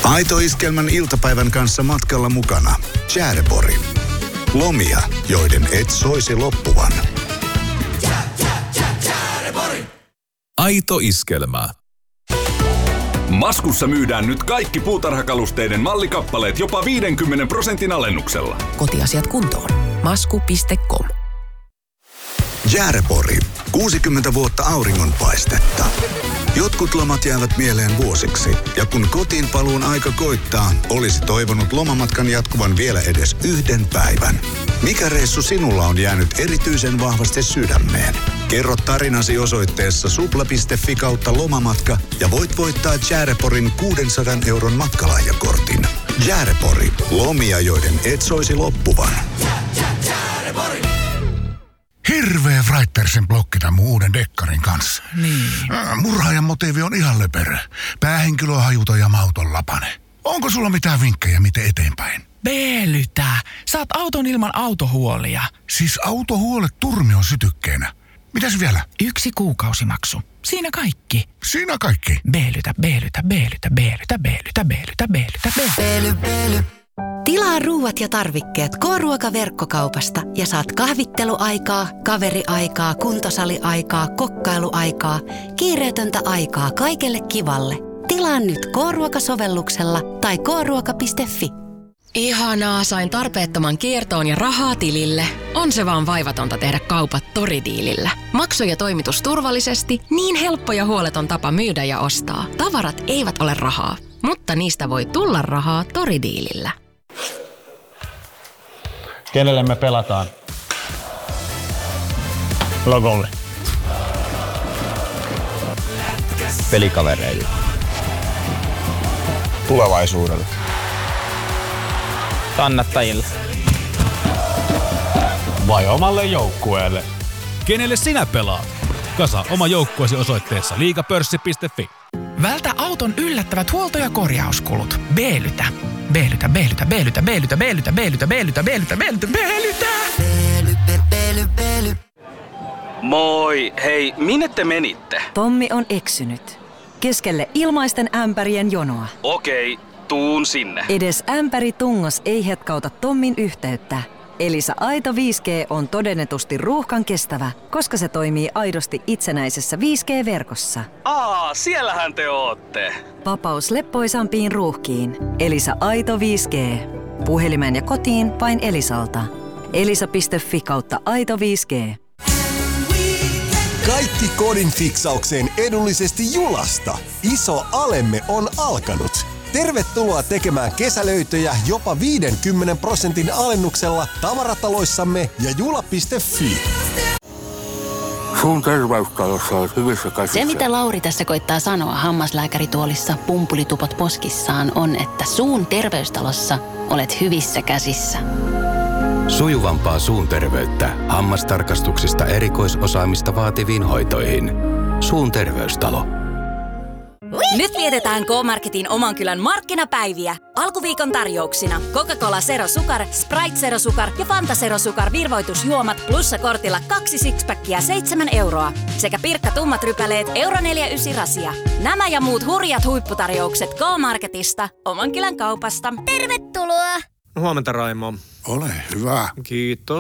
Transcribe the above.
Aito Iskelmän iltapäivän kanssa matkalla mukana Tjärpori. Lomia, joiden et soisi loppuvan. Aito Iskelmä. Maskussa myydään nyt kaikki puutarhakalusteiden mallikappaleet jopa 50% alennuksella. Kotiasiat kuntoon. Masku.com. Tjärpori. 60 vuotta auringonpaistetta. Jotkut lomat jäävät mieleen vuosiksi, ja kun kotiin paluun aika koittaa, olisi toivonut lomamatkan jatkuvan vielä edes yhden päivän. Mikä reissu sinulla on jäänyt erityisen vahvasti sydämeen? Kerro tarinasi osoitteessa supla.fi/lomamatka ja voit voittaa Tjärporin 600 € matkalahjakortin. Tjärpori. Lomia, joiden et soisi loppuvan. Hirveä Writersen blokki tämän mun uuden dekkarin kanssa. Niin. Murhaajan motiivi on ihan löperö. Päähenkilö on hajuton ja mauton lapane. Onko sulla mitään vinkkejä, miten eteenpäin? Beelytä. Saat auton ilman autohuolia. Siis autohuolet turmion sytykkeenä. Mitäs vielä? 1 kuukausimaksu. Siinä kaikki. Siinä kaikki? Beelytä, beelytä, beelytä, beelytä, beelytä, beelytä, beelytä, beely. Tilaa ruuat ja tarvikkeet K-ruoka-verkkokaupasta ja saat kahvitteluaikaa, kaveriaikaa, kuntosaliaikaa, kokkailuaikaa, kiireetöntä aikaa kaikelle kivalle. Tilaa nyt K-ruoka-sovelluksella tai kruoka.fi. Ihanaa, sain tarpeettoman kiertoon ja rahaa tilille. On se vaan vaivatonta tehdä kaupat Tori-diilillä. Maksu ja toimitus turvallisesti, niin helppo ja huoleton tapa myydä ja ostaa. Tavarat eivät ole rahaa, mutta niistä voi tulla rahaa Tori-diilillä. Kenelle me pelataan? Logolle. Pelikavereille. Tulevaisuudelle. Kannattajille. Vai omalle joukkueelle? Kenelle sinä pelaat? Kasa oma joukkueesi osoitteessa liigapörssi.fi. Vältä auton yllättävät huolto- ja korjauskulut. Beelytä. Beelytä, beelytä, beelytä, beelytä, beelytä, beelytä, beelytä, beelytä, beelytä, beelytä. Moi, hei, minne te menitte? Tommi on eksynyt. Keskelle ilmaisten ämpärien jonoa. Okei, tuun sinne. Edes ämpäritungos ei hetkauta Tommin yhteyttä. Elisa Aito 5G on todennetusti ruuhkan kestävä, koska se toimii aidosti itsenäisessä 5G-verkossa. Siellähän te ootte. Vapaus leppoisampiin ruuhkiin. Elisa Aito 5G. Puhelimeen ja kotiin vain Elisalta. Elisa.fi/Aito 5G. Kaikki kodin fiksaukseen edullisesti Julasta. Iso alemme on alkanut. Tervetuloa tekemään kesälöitöjä jopa 50% alennuksella tavarataloissamme ja jula.fi. Suun terveystalossa olet hyvissä käsissä. Se, mitä Lauri tässä koittaa sanoa hammaslääkärituolissa pumpulitupot poskissaan, on, että suun terveystalossa olet hyvissä käsissä. Sujuvampaa suun terveyttä hammastarkastuksista erikoisosaamista vaativiin hoitoihin. Suun terveystalo. Nyt vietetään K-Marketin oman kylän markkinapäiviä. Alkuviikon tarjouksina Coca-Cola Zero Sukar, Sprite Zero Sukar ja Fanta Zero Sukar virvoitusjuomat plussa-kortilla 2 sixpackia 7 €. Sekä Pirkka tummat rypäleet €4,9 rasia. Nämä ja muut hurjat huipputarjoukset K-Marketista, oman kylän kaupasta. Tervetuloa! Huomenta, Raimo. Ole hyvä. Kiitos.